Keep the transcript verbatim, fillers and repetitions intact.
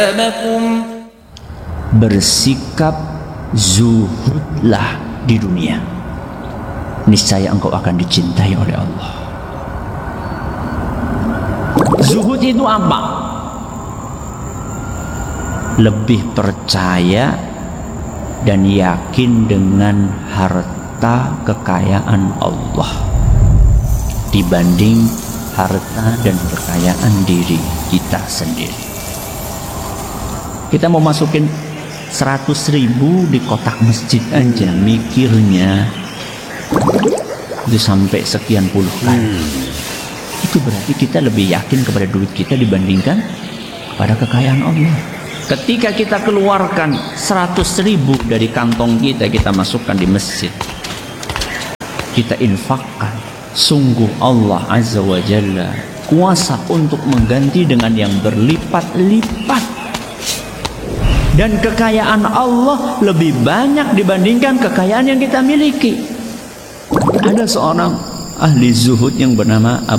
Bersikap zuhudlah di dunia, niscaya engkau akan dicintai oleh Allah. Zuhud itu apa? Lebih percaya dan yakin dengan harta kekayaan Allah dibanding harta dan kekayaan diri kita sendiri. Kita mau masukin seratus ribu di kotak masjid aja, mikirnya itu sampai sekian puluh kali. hmm. Itu berarti kita lebih yakin kepada duit kita dibandingkan kepada kekayaan Allah. Ketika kita keluarkan seratus ribu dari kantong kita, kita masukkan di masjid, kita infakkan, sungguh Allah Azza wa Jalla kuasa untuk mengganti dengan yang berlipat-lipat. Dan kekayaan Allah lebih banyak dibandingkan kekayaan yang kita miliki. Ada seorang ahli zuhud yang bernama Abu